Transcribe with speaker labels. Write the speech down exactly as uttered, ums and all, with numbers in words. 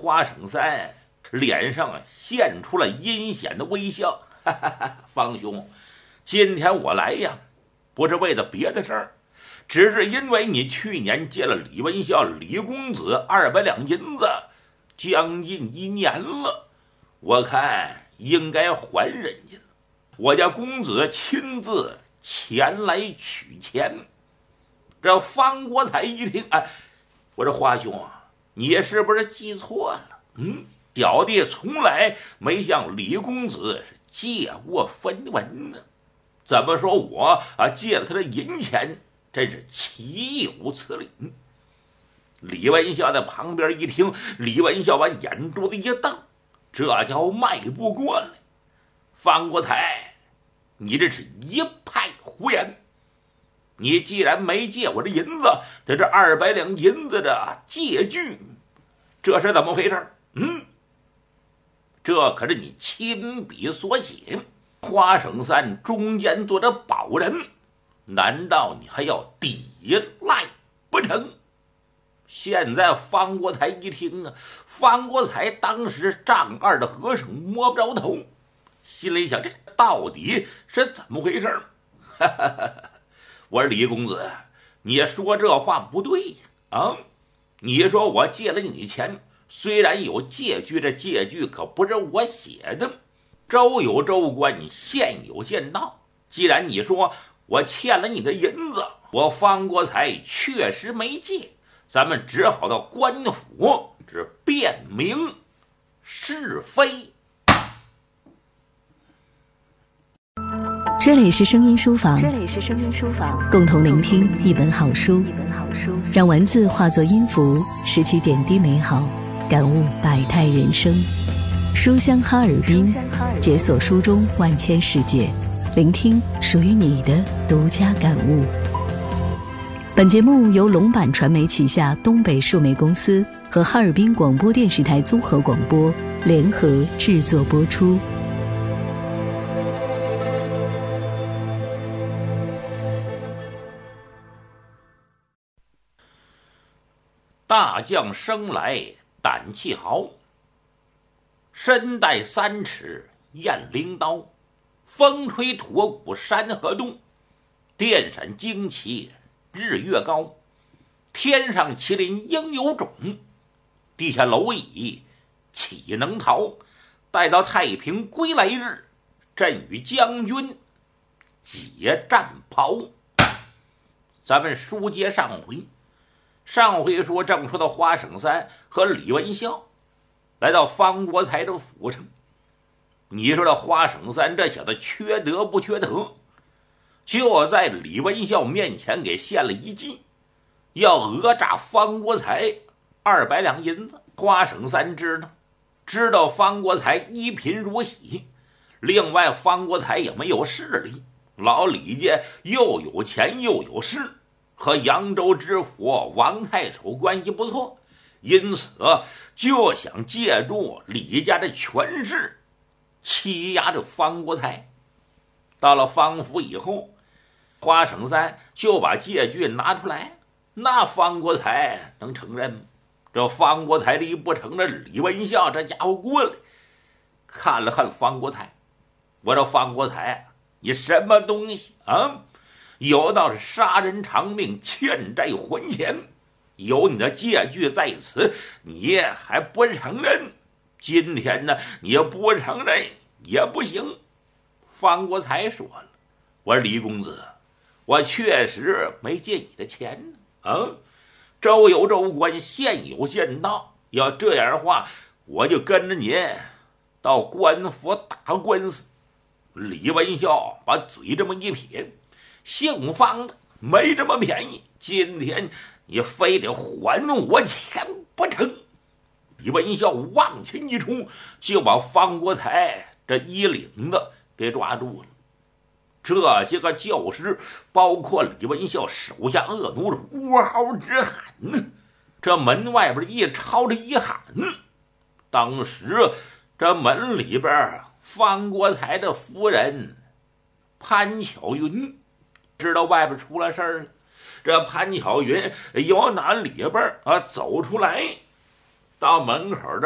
Speaker 1: 花生三脸上现出了阴险的微笑，哈哈哈，方兄，今天我来呀，不是为了别的事儿，只是因为你去年借了李文孝李公子二百两银子，将近一年了，我看应该还人家了。我家公子亲自前来取钱。这方国才一听，哎，我说华兄啊，你是不是记错了？嗯，小弟从来没向李公子借过分文呢。怎么说我啊借了他的银钱，真是岂有此理！李文孝在旁边一听，李文孝把眼珠子一瞪，这叫迈不过来。方国才，你这是一派胡言！你既然没借我这银子，这这二百两银子的借据，这是怎么回事？嗯，这可是你亲笔所写，花生三中间做着保人，难道你还要抵赖不成？现在方国才一听啊，方国才当时丈二的和尚摸不着头，心里想，这到底是怎么回事？哈哈哈哈，我说李公子，你说这话不对呀！啊，你说我借了你钱，虽然有借据，这借据可不是我写的，州有州官，县有县道。既然你说我欠了你的银子，我方国才确实没借，咱们只好到官府这辨明是非。
Speaker 2: 这里是声音书房，
Speaker 3: 这里是声音书房，
Speaker 2: 共同聆听一本好书，
Speaker 3: 一本好书，
Speaker 2: 让文字化作音符，拾起点滴美好，感悟百态人生。书香哈尔滨，解锁书中万千世界，聆听属于你的独家感悟。本节目由龙版传媒旗下东北数媒公司和哈尔滨广播电视台综合广播联合制作播出。
Speaker 1: 大将生来胆气豪，身带三尺雁翎刀，风吹驼骨山河动，电闪旌旗日月高。天上麒麟应有种，地下蝼蚁岂能逃？待到太平归来日，朕与将军解战袍。咱们书接上回，上回说正说到花生三和李文孝来到方国才的府城，你说这花生三这小子缺德不缺德，就在李文孝面前给献了一计，要讹诈方国才二百两银子。花生三知道知道方国才一贫如洗，另外方国才也没有势力，老李家又有钱又有势，和扬州知府王太守关系不错，因此就想借助李家的权势欺压着方国才。到了方府以后，花生三就把借据拿出来，那方国才能承认吗？这方国才一不承认，李文孝这家伙过来看了看方国才，我说方国才，你什么东西啊？有道是杀人偿命，欠债还钱，有你的借据在此，你还不承认？今天呢，你不承认也不行。方国才说了，我说李公子，我确实没借你的钱啊，州有州官，县有县道，要这样的话，我就跟着您到官府打官司。李文孝把嘴这么一撇，姓方的没这么便宜，今天你非得还我钱不成？李文孝往前一冲，就把方国才这衣领子给抓住了。这些个教师，包括李文孝手下恶奴，是呜嚎直喊呢。这门外边一吵着一喊，当时这门里边方国才的夫人潘巧云知道外边出了事儿了。这潘巧云由南里边啊走出来，到门口这